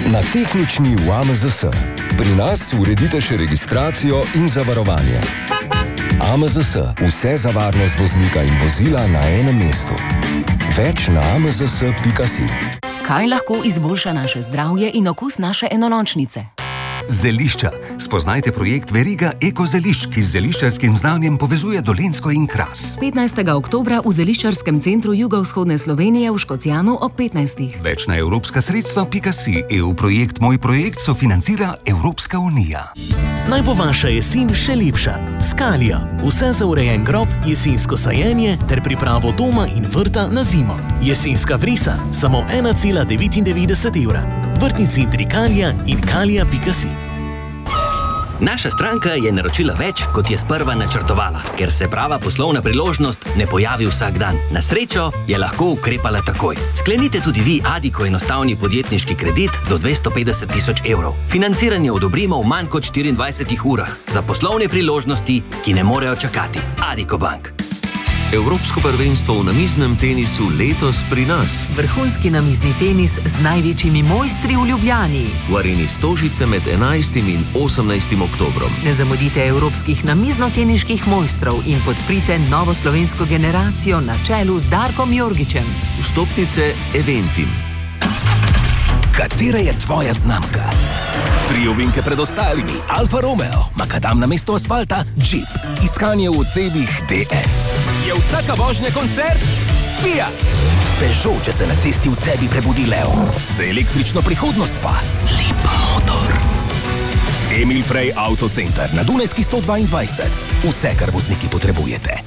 Na tehnični v AMZS. Pri nas uredite še registracijo in zavarovanje. AMZS. Vse za varnost voznika in vozila na enem mestu. Več na amzs.si. Kaj lahko izboljša naše zdravje in okus naše enolončnice? Zelišča. Spoznajte projekt Veriga Eko zelišč, ki z zeliščarskim znanjem povezuje Dolenjsko in Kras. 15. oktobra v Zeliščarskem centru jugovzhodne Slovenije v Škocjanu ob 15. Več na evropska sredstva.si. EU projekt Moj projekt sofinancira Evropska unija. Naj bo vaša jesen še lepša. Skalija. Vse za urejen grob, jesensko sajenje ter pripravo doma in vrta na zimo. Jesenska vrisa. Samo 1,99 evra. Vrtnici Trikalija in kalija.si. Naša stranka je naročila več, kot je sprva načrtovala, ker se prava poslovna priložnost ne pojavi vsak dan. Na srečo je lahko ukrepala takoj. Sklenite tudi vi Addiko enostavni podjetniški kredit do 250 000 evrov. Financiranje odobrimo v manj kot 24 urah. Za poslovne priložnosti, ki ne morejo čakati. Addiko Bank. Evropsko prvenstvo v namiznem tenisu letos pri nas. Vrhunski namizni tenis z največjimi mojstri v Ljubljani. V areni Stožice med 11. in 18. oktobrom. Ne zamudite evropskih namizno-teniških mojstrov in podprite novo slovensko generacijo na čelu z Darkom Jorgičem. Vstopnice Eventim. Katera je tvoja znamka? 3 ovinke pred ostalimi. Alfa Romeo, makadam na mesto asfalta, Jeep. Iskanje v cebih DS. Je vsaka vožnja koncert? Fiat. Peugeot, če se na cesti v tebi prebudi lev. Za električno prihodnost pa Lep motor. Emil Frey Autocenter na Dunajski 122. Vse, kar vozniki potrebujete.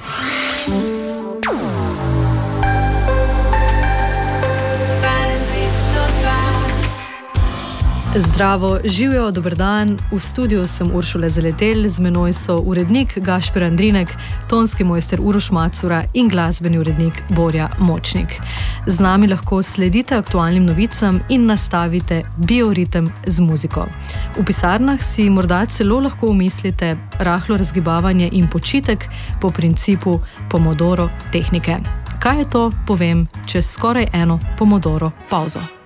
Zdravo, živijo, dober dan. V studiu sem Uršula Zaletelj, z menoj so urednik Gašper Andrinek, tonski mojster Uroš Macura in glasbeni urednik Borja Močnik. Z nami lahko sledite aktualnim novicam in nastavite bioritem z muziko. V pisarnah si morda celo lahko umislite rahlo razgibavanje in počitek po principu Pomodoro tehnike. Kaj je to, povem čez skoraj eno Pomodoro pavzo.